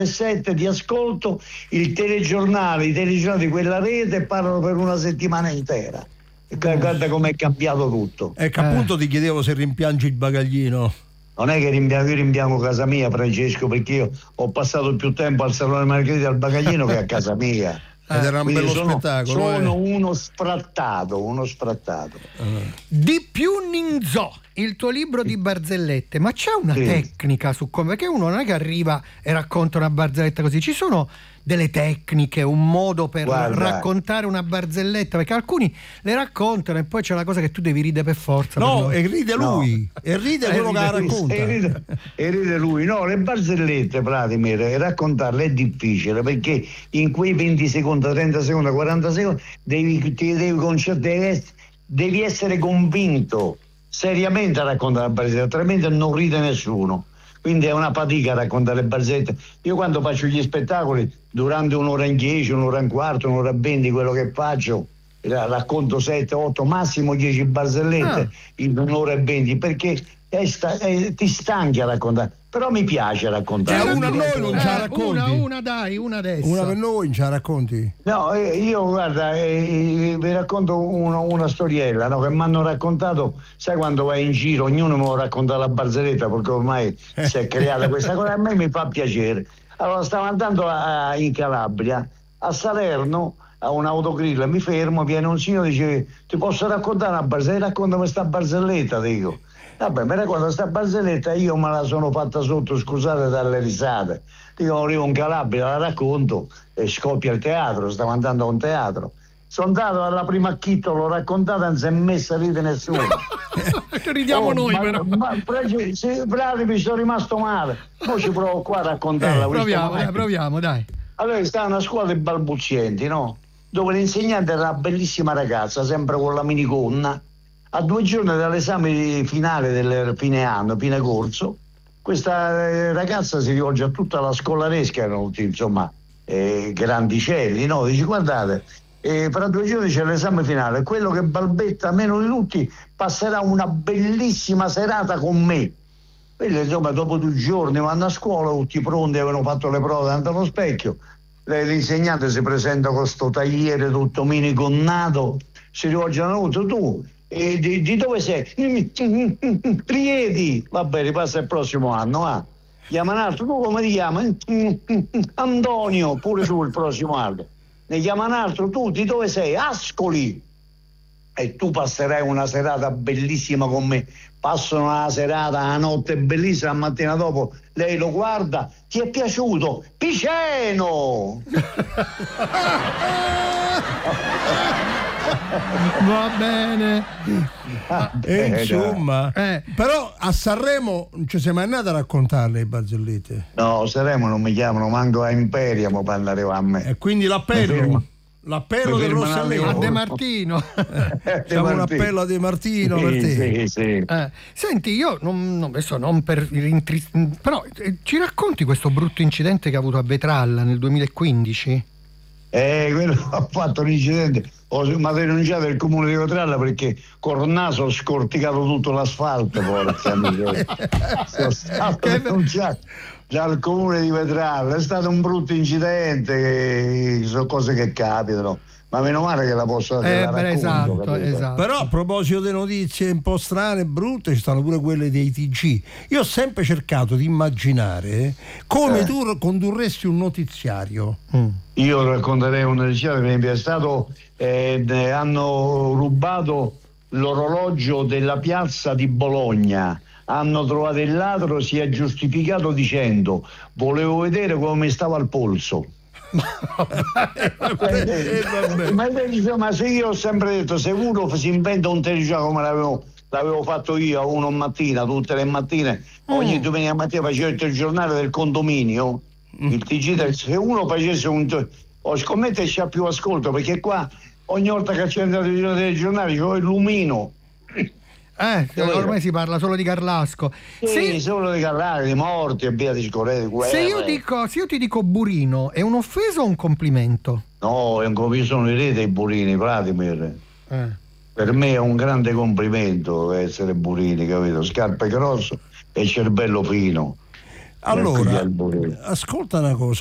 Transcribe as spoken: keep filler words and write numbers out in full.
sette ti ascolto il telegiornale, i telegiornali di quella rete e parlano per una settimana intera. E guarda com'è cambiato tutto. Ecco, appunto ti chiedevo se rimpiangi il bagaglino. Non è che rimpiango, io rimpiango casa mia, Francesco, perché io ho passato più tempo al Salone Margherita al bagaglino che a casa mia. Ed era un Quindi bello sono, spettacolo. Sono eh. uno sfrattato, uno sfrattato. Uh. Di più Ninzò, il tuo libro di barzellette, ma c'è una Sì. tecnica su come, perché uno non è che arriva e racconta una barzelletta così, ci sono delle tecniche, un modo per Guarda. raccontare una barzelletta, perché alcuni le raccontano e poi c'è la cosa che tu devi ridere per forza. No, per e ride lui, No. e ride Eh, quello che la ride lui, racconta. E ride, e ride lui. No, le barzellette, Vladimir, raccontarle è difficile perché in quei venti secondi, trenta secondi, quaranta secondi devi, ti devi, concer- devi, essere, devi essere convinto seriamente a raccontare la barzelletta, altrimenti non ride nessuno. Quindi è una fatica raccontare le barzellette. Io quando faccio gli spettacoli, durante un'ora in dieci, un'ora in quarto, un'ora e venti, quello che faccio, racconto sette, otto, massimo dieci barzellette Ah. in un'ora e venti, perché è sta- è- ti stanchi a raccontare. Però mi piace raccontare. Eh, una a noi non ce la Eh, racconti. una, una dai, una adesso. Una per noi, non ce la racconti? No, eh, io guarda, eh, vi racconto una, una storiella, no, che mi hanno raccontato, sai quando vai in giro, ognuno mi racconta la barzelletta perché ormai si è creata questa cosa, a me mi fa piacere. Allora stavo andando a- in Calabria, a Salerno, a un autogrill, mi fermo, viene un signore e dice: ti posso raccontare una barzelletta? Raccontami questa barzelletta, dico. Vabbè, mi racconta questa barzelletta, io me la sono fatta sotto, scusate dalle risate. Dico, arrivo in Calabria, la racconto e scoppia il teatro, stavo andando a un teatro. Sono andato alla prima chitto, l'ho raccontata, non si è messa a ridere nessuno. Ridiamo Oh, noi ma, però. Ma, pregi- sì, bravi, mi sono rimasto male. Poi ci provo qua a raccontarla. Eh, questo proviamo, momento. dai, proviamo, dai. Allora stava una scuola di balbuzienti, no? Dove l'insegnante era una bellissima ragazza, sempre con la minigonna. A due giorni dall'esame finale del fine anno, fine corso, questa eh, ragazza si rivolge a tutta la scolaresca, erano tutti insomma eh, grandicelli, no? Dice: guardate, eh, fra due giorni c'è l'esame finale, quello che balbetta meno di tutti passerà una bellissima serata con me. Quelli insomma dopo due giorni vanno a scuola tutti pronti, avevano fatto le prove davanti allo specchio. L'insegnante si presenta con sto tagliere tutto minigonnato, si rivolge a tutti: tu e di, di dove sei? Rieti. Vabbè, ripassa il prossimo anno, ah. Chiama un altro: tu come ti chiami? Antonio, pure tu il prossimo anno. Ne chiama un altro: tu di dove sei? Ascoli. E tu passerai una serata bellissima con me. Passano la serata, la notte bellissima, la mattina dopo lei lo guarda: ti è piaciuto? Piceno! Va bene. E Eh, insomma, Eh. però a Sanremo non ci sei mai andato a raccontarle le barzellette. No, Sanremo non mi chiamano, manco a Imperiamo per arrivare a me. E quindi l'appello, fermo. l'appello Mi del fermano Rossellino. A alle De Martino. Facciamo un appello a De Martino sì, per te. Sì, sì. Eh, senti, io non, non, adesso non per rintri- però eh, ci racconti questo brutto incidente che ha avuto a Vetralla nel duemilaquindici? Eh, quello ha fatto un incidente, ho, mi ha denunciato il comune di Vetralla perché col naso ho scorticato tutto l'asfalto, porca miseria. Sono stato Che- denunciato dal comune di Vetralla, è stato un brutto incidente, che sono cose che capitano, ma meno male che la posso Eh, la beh, racconto, esatto, capito? esatto. Però a proposito di notizie un po' strane e brutte, ci stanno pure quelle dei T G. Io ho sempre cercato di immaginare come Eh. tu condurresti un notiziario. Mm. Io racconterei un notiziario, per esempio, è stato, eh, eh, hanno rubato l'orologio della piazza di Bologna, hanno trovato il ladro, si è giustificato dicendo: volevo vedere come stava al polso. Eh, vabbè. Ma, dice, ma se io ho sempre detto, se uno si inventa un telegiornale come l'avevo, l'avevo fatto io a uno mattina, tutte le mattine, ogni domenica mattina facevo il telegiornale del condominio, il T G del, se uno facesse un oh, scommetto c'ha più ascolto, perché qua ogni volta che c'è il telegiornale c'ho il lumino. Eh, ormai si parla solo di Carlasco. Sì, Se, solo di Carrari, di morti e via di scorrere. se io dico, se io ti dico burino, è un'offesa o un complimento? No, è un, io sono in rete i burini, Vladimir. Eh. Per me è un grande complimento essere burini, capito? Scarpe grosse e cervello fino. Allora, Ecco gli albori. ascolta una cosa.